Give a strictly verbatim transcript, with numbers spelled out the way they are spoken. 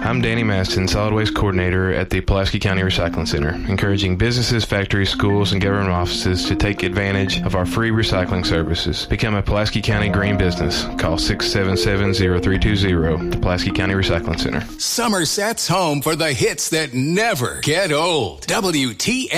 I'm Danny Maston, Solid Waste Coordinator at the Pulaski County Recycling Center, encouraging businesses, factories, schools, and government offices to take advantage of our free recycling services. Become a Pulaski County green business. Call six seven seven, zero three two zero, the Pulaski County Recycling Center. Somerset's home for the hits that never get old. W T F